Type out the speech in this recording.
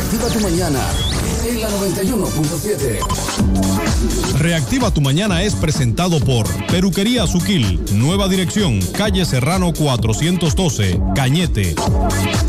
Reactiva tu mañana en la 91.7. Reactiva tu mañana es presentado por Peluquería Suquil, nueva dirección, calle Serrano 412, Cañete.